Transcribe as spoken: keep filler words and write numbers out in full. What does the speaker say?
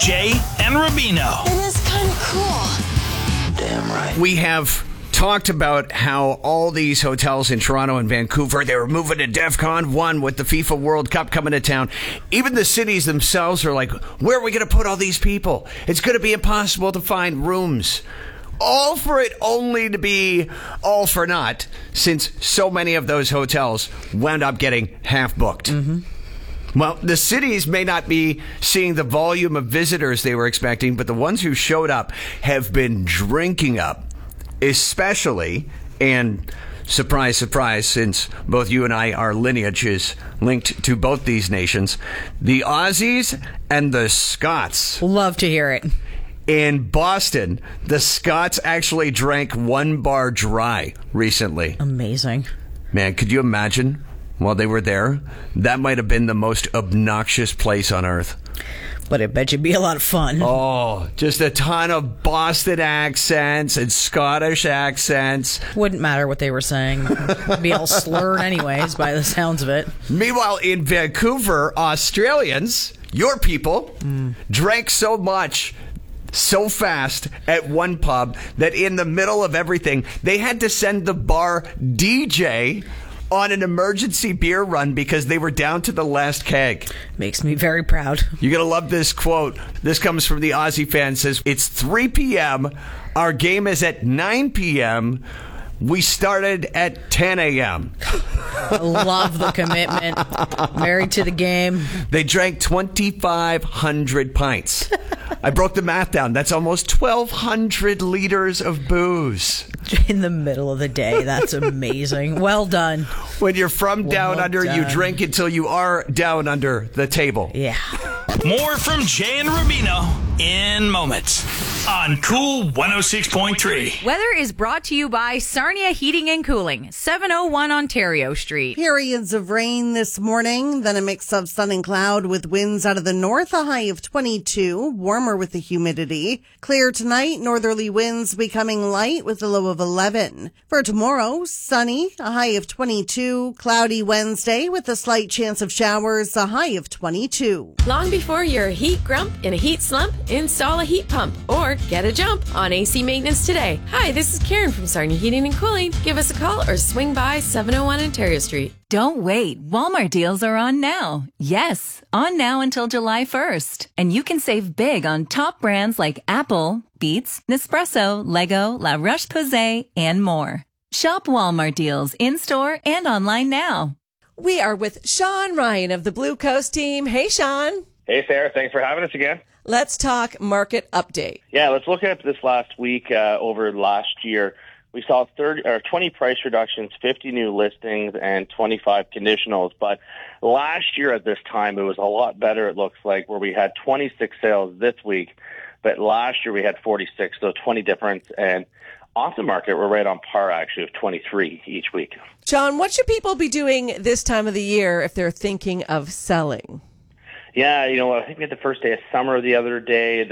Jay and Rubino. It is kind of cool. Damn right. We have talked about how all these hotels in Toronto and Vancouver, they were moving to DEFCON one with the FIFA World Cup coming to town. Even the cities themselves are like, where are we going to put all these people? It's going to be impossible to find rooms. All for it only to be all for naught, since so many of those hotels wound up getting half booked. Mm-hmm. Well, the cities may not be seeing the volume of visitors they were expecting, but the ones who showed up have been drinking up. Especially, and surprise, surprise, since both you and I, our lineage is linked to both these nations, the Aussies and the Scots. Love to hear it. In Boston, the Scots actually drank one bar dry recently. Amazing. Man, could you imagine while they were there? That might have been the most obnoxious place on earth. But I bet you'd be a lot of fun. Oh, just a ton of Boston accents and Scottish accents. Wouldn't matter what they were saying. It'd be all slurred anyways by the sounds of it. Meanwhile, in Vancouver, Australians, your people, mm. drank so much so fast at one pub that in the middle of everything, they had to send the bar D J on an emergency beer run because they were down to the last keg. Makes me very proud. You're going to love this quote. This comes from the Aussie fan. Says, it's three p.m. Our game is at nine p.m. We started at ten a.m. I love the commitment. Married to the game. They drank twenty-five hundred pints. I broke the math down. That's almost twelve hundred liters of booze. In the middle of the day. That's amazing. Well done. When you're from down well under, done. you drink until you are down under the table. Yeah. More from Jay and Rubino in moments on Cool one oh six point three. Weather is brought to you by Sarnia Heating and Cooling, seven oh one Ontario Street. Periods of rain this morning, then a mix of sun and cloud with winds out of the north, a high of twenty-two, warmer with the humidity. Clear tonight, northerly winds becoming light with a low of eleven. For tomorrow, sunny, a high of twenty-two, cloudy Wednesday with a slight chance of showers, a high of twenty-two. Long before you're a heat grump in a heat slump, install a heat pump or get a jump on A C maintenance today. Hi, this is Karen from Sarnia Heating and Cooling. Give us a call or swing by seven oh one Ontario Street. Don't wait. Walmart deals are on now. Yes, on now until July first. And you can save big on top brands like Apple, Beats, Nespresso, Lego, La Roche-Posay, and more. Shop Walmart deals in-store and online now. We are with Sean Ryan of the Blue Coast team. Hey, Sean. Hey, Sarah. Thanks for having us again. Let's talk market update. Yeah, let's look at this last week uh, over last year. We saw thirty or twenty price reductions, fifty new listings, and twenty-five conditionals. But last year at this time, it was a lot better, it looks like, where we had twenty-six sales this week. But last year we had forty-six, so twenty difference. And off the market, we're right on par, actually, of twenty-three each week. John, what should people be doing this time of the year if they're thinking of selling? Yeah, you know, I think we had the first day of summer the other day.